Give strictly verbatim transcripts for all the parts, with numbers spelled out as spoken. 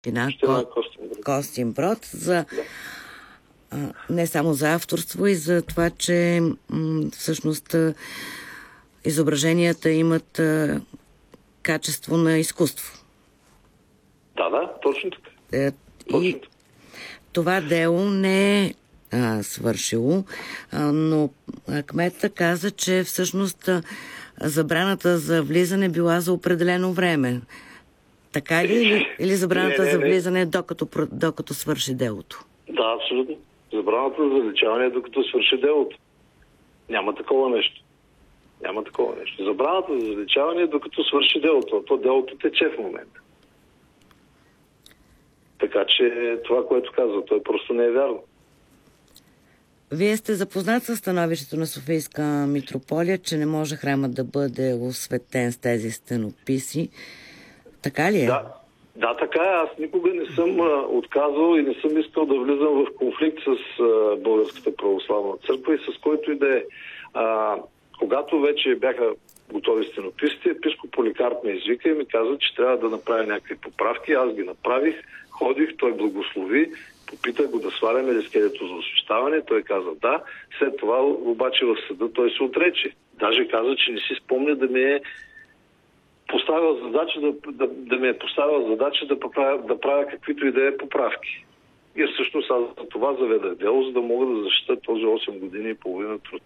община Община Ко... Костинброд. Костинброд за Да. а, не само за авторство, и за това, че м- всъщност а, изображенията имат а, качество на изкуство. Да, да, точно така. Е, Точно и така. това дело не е а, свършило, а, но а, кметта каза, че всъщност а, забраната за влизане била за определено време. Така ли? Или, или забраната Не, не, за не. влизане докато, про- докато свърши делото? Да, абсолютно. Забраната за заличаване е докато свърши делото. Няма такова нещо. Няма такова нещо. Забраната за заличаване е докато свърши делото. А то делото тече в момента. Така че това, което казва, той просто не е вярно. Вие сте запознат със становището на Софийска митрополия, че не може храмът да бъде осветен с тези стенописи. Така ли е? Да, да, така е. Аз никога не съм а, отказвал и не съм искал да влизам в конфликт с а, Българската православна църква и с който и да е. А, когато вече бяха готови стенописите, епископ Поликарп ме извика и ми каза, че трябва да направя някакви поправки. Аз ги направих, ходих, той благослови, попитах го да сваляме ли скелето за освещаване. Той каза да. След това обаче в съда той се отрече. Даже каза, че не си спомня да ми е поставил задача да, да, да ми е поставил задача да правя, да правя каквито и да е поправки. И всъщност аз за това заведах дело, за да мога да защитя този осем години и половина труд.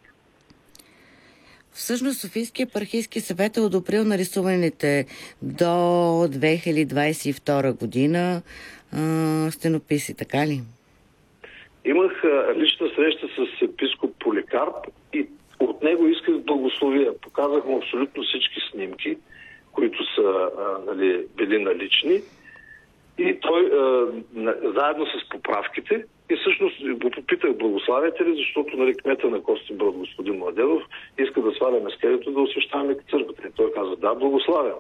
Всъщност Софийския епархийски съвет е одобрил нарисуваните до две хиляди двадесет и втора година а, стенописи, така ли? Имах а, лична среща с епископ Поликарп и от него исках благословия. Показах му абсолютно всички снимки, които са а, нали, били налични. И той, а, заедно с поправките, и всъщност го попитах благославяте ли, защото нали, кмета на Костинброд, господин Младенов, иска да сваляме скелето, да освещаваме църквата. И той каза, да, благославям.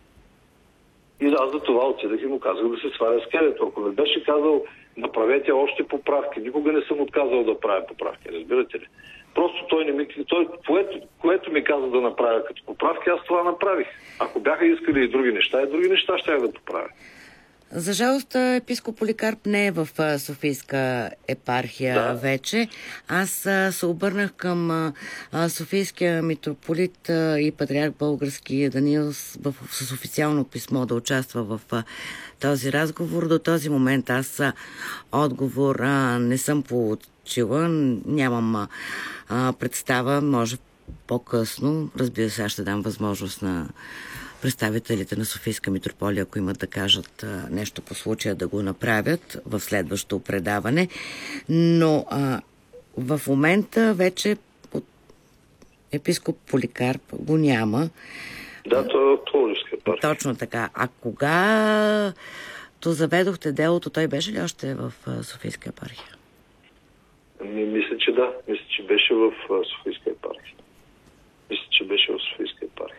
И аз за това отидах и му казах да се сваля скелето. Ако не беше казал, направете още поправки. Никога не съм отказал да правя поправки, разбирате ли? Просто той не ми... Той, което, което ми каза да направя като поправки, аз това направих. Ако бяха искали и други неща, и други неща щях да поправя. За жалост, епископ Поликарп не е в Софийска епархия Да. вече. Аз а, се обърнах към а, Софийския митрополит а, и патриарх български Даниил с, в, с официално писмо да участва в а, този разговор. До този момент аз а, отговор а, не съм получила. Нямам а, а, представа. Може по-късно. Разбира се, аз ще дам възможност на представителите на Софийска митрополия, ако имат да кажат а, нещо по случая, да го направят в следващото предаване. Но а, в момента вече от епископ Поликарп го няма. Да, той е от Пловдивска епархия. Точно така. А кога то заведохте делото, той беше ли още в а, Софийска епархия? Ми, мисля, че да. Мисля, че беше в а, Софийска епархия. Мисля, че беше в Софийска епархия.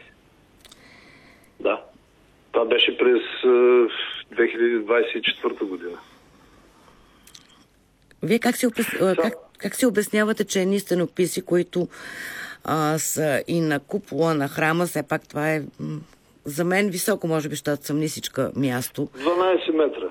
Да. Това беше през две хиляди двадесет и четвърта година. Вие как си, обяс... Да. как, как си обяснявате, че едни стенописи, които а, са и на купола на храма, все пак това е м- за мен високо, може би, защото съм нисичка място. дванадесет метра.